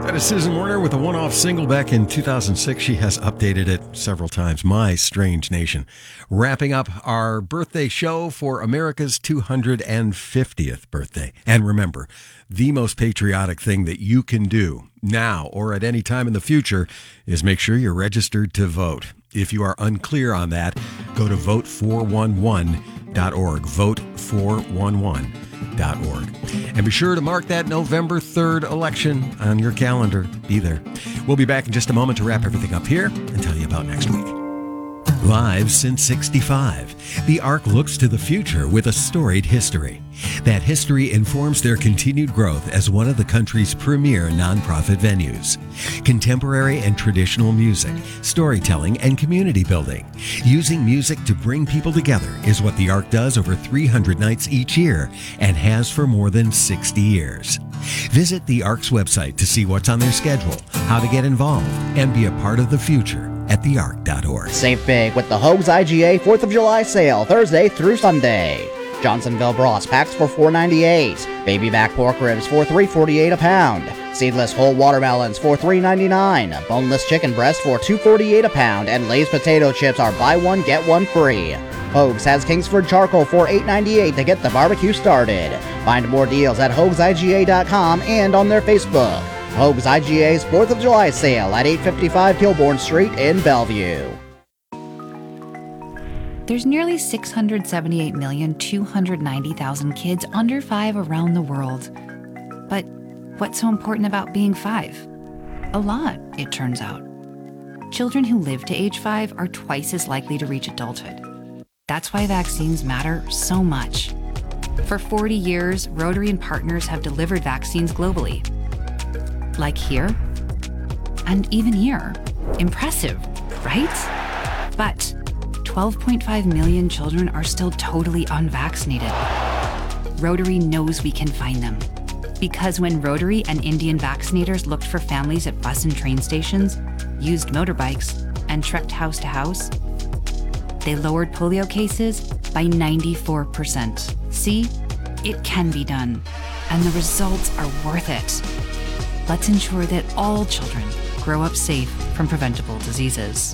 That is Susan Warner with a one-off single back in 2006. She has updated it several times. My Strange Nation. Wrapping up our birthday show for America's 250th birthday. And remember, the most patriotic thing that you can do now or at any time in the future is make sure you're registered to vote. If you are unclear on that, go to vote411.org. Vote411.org. And be sure to mark that November 3rd election on your calendar. Be there. We'll be back in just a moment to wrap everything up here and tell you about next week. Live since '65, the ARC looks to the future with a storied history. That history informs their continued growth as one of the country's premier nonprofit venues. Contemporary and traditional music, storytelling, and community building. Using music to bring people together is what the ARC does over 300 nights each year and has for more than 60 years. Visit the ARC's website to see what's on their schedule, how to get involved, and be a part of the future at thearc.org. Save big with the Hoag's IGA 4th of July sale, Thursday through Sunday. Johnsonville Bros packs for $4.98. Baby back pork ribs for $3.48 a pound. Seedless whole watermelons for $3.99. Boneless chicken breast for $2.48 a pound. And Lay's potato chips are buy one, get one free. Hoag's has Kingsford charcoal for $8.98 to get the barbecue started. Find more deals at HoagsIGA.com and on their Facebook. Hoag's IGA's 4th of July sale at 855 Kilbourne Street in Bellevue. There's nearly 678,290,000 kids under 5 around the world. But what's so important about being 5? A lot, it turns out. Children who live to age 5 are twice as likely to reach adulthood. That's why vaccines matter so much. For 40 years, Rotary and partners have delivered vaccines globally. Like here, and even here. Impressive, right? But 12.5 million children are still totally unvaccinated. Rotary knows we can find them. Because when Rotary and Indian vaccinators looked for families at bus and train stations, used motorbikes, and trekked house to house, they lowered polio cases by 94%. See, it can be done, and the results are worth it. Let's ensure that all children grow up safe from preventable diseases.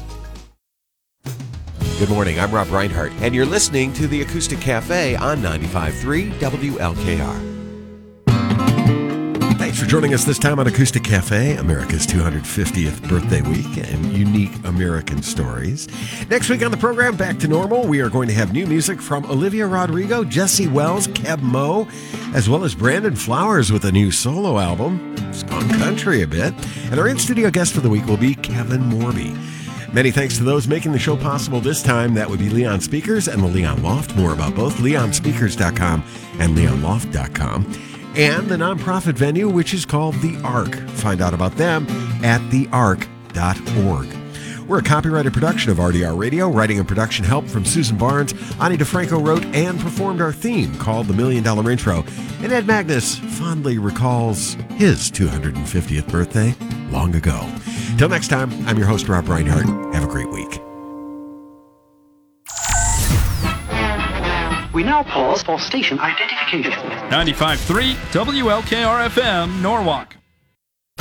Good morning, I'm Rob Reinhardt, and you're listening to the Acoustic Cafe on 95.3 WLKR. Thanks for joining us this time on Acoustic Cafe, America's 250th birthday week, and unique American stories. Next week on the program, back to normal, we are going to have new music from Olivia Rodrigo, Jesse Wells, Keb Mo, as well as Brandon Flowers with a new solo album. It's gone country a bit. And our in-studio guest for the week will be Kevin Morby. Many thanks to those making the show possible this time. That would be Leon Speakers and the Leon Loft. More about both, leonspeakers.com and leonloft.com. And the nonprofit venue, which is called The ARC. Find out about them at thearc.org. We're a copyrighted production of RDR Radio. Writing and production help from Susan Barnes. Ani DeFranco wrote and performed our theme called The $1 Million Intro. And Ed Magnus fondly recalls his 250th birthday long ago. Till next time, I'm your host, Rob Reinhardt. Have a great week. We now pause for station identification. 95.3 WLKR-FM, Norwalk.